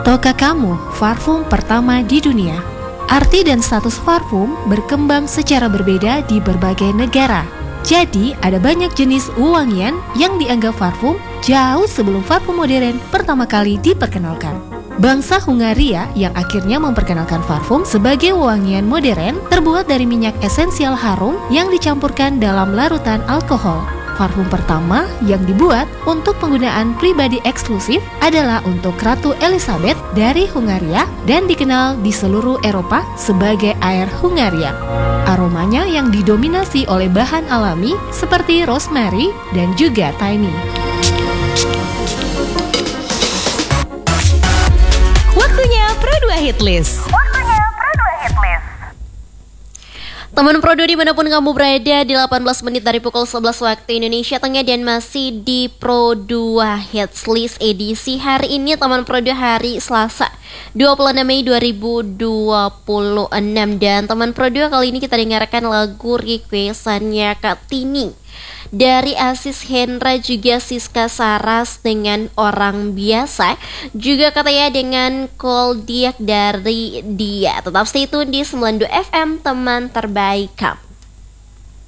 Tahukah kamu parfum pertama di dunia? Arti dan status parfum berkembang secara berbeda di berbagai negara. Jadi, ada banyak jenis wangian yang dianggap parfum jauh sebelum parfum modern pertama kali diperkenalkan. Bangsa Hungaria yang akhirnya memperkenalkan parfum sebagai wangian modern terbuat dari minyak esensial harum yang dicampurkan dalam larutan alkohol. Parfum pertama yang dibuat untuk penggunaan pribadi eksklusif adalah untuk Ratu Elizabeth dari Hungaria dan dikenal di seluruh Eropa sebagai Air Hungaria. Aromanya yang didominasi oleh bahan alami seperti rosemary dan juga thyme. Waktunya Pro2 Hitlist. Teman Pro2 dimanapun kamu berada, di 18 menit dari pukul 11 waktu Indonesia Tengah dan masih di Pro2 Hitlist edisi hari ini, teman Pro2, hari Selasa 26 Mei 2026. Dan teman Pro2, kali ini kita dengarkan lagu requestannya Kak Tini dari Aziz Hendra juga Siska Saras dengan Orang Biasa, juga katanya dengan Koldiak dari Dia. Tetap stay tune di 92 FM, teman terbaik kamu.